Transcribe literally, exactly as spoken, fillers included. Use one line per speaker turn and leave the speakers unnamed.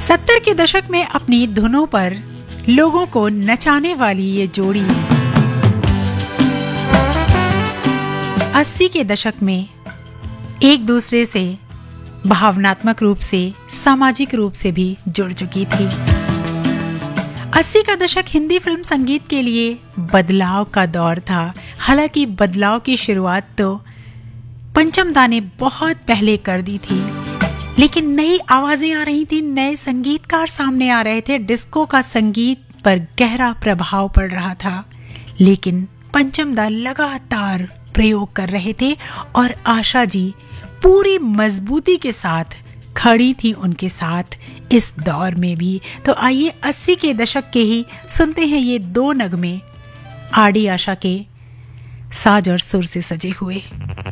सत्तर के दशक में अपनी धुनों पर लोगों को नचाने वाली ये जोड़ी अस्सी के दशक में एक दूसरे से भावनात्मक रूप से, सामाजिक रूप से भी जुड़ चुकी थी। अस्सी का दशक हिंदी फिल्म संगीत के लिए बदलाव का दौर था। हालांकि बदलाव की शुरुआत तो पंचम दा ने बहुत पहले कर दी थी, लेकिन नई आवाजें आ रही थी, नए संगीतकार सामने आ रहे थे, डिस्को का संगीत पर गहरा प्रभाव पड़ रहा था। लेकिन पंचम दा लगातार प्रयोग कर रहे थे और आशा जी पूरी मजबूती के साथ खड़ी थी उनके साथ इस दौर में भी। तो आइए अस्सी के दशक के ही सुनते हैं ये दो नगमे आर डी आशा के साज और सुर से सजे हुए।